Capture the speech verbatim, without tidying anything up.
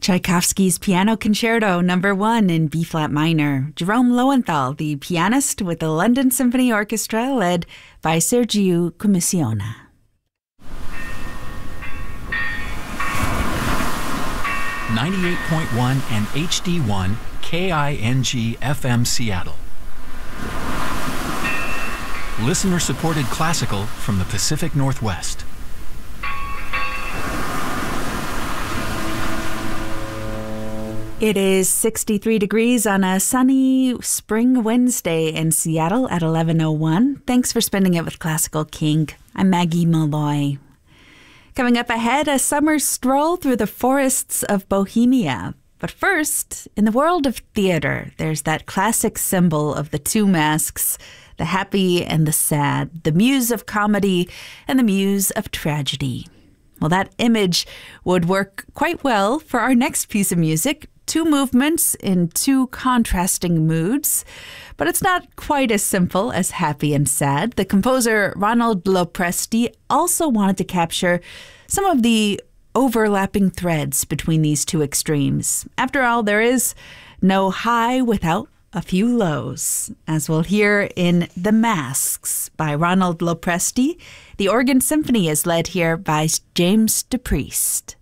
Tchaikovsky's Piano Concerto Number One in B-flat minor. Jerome Lowenthal, the pianist with the London Symphony Orchestra, led by Sergiu Commissiona. ninety-eight point one and H D one K I N G F M Seattle. Listener-supported classical from the Pacific Northwest. It is sixty-three degrees on a sunny spring Wednesday in Seattle at eleven oh one. Thanks for spending it with Classical King. I'm Maggie Malloy. Coming up ahead, a summer stroll through the forests of Bohemia. But first, in the world of theater, there's that classic symbol of the two masks, the happy and the sad, the muse of comedy and the muse of tragedy. Well, that image would work quite well for our next piece of music. Two movements in two contrasting moods, but it's not quite as simple as happy and sad. The composer Ronald Lopresti also wanted to capture some of the overlapping threads between these two extremes. After all, there is no high without a few lows, as we'll hear in The Masks by Ronald Lopresti. The organ symphony is led here by James DePriest.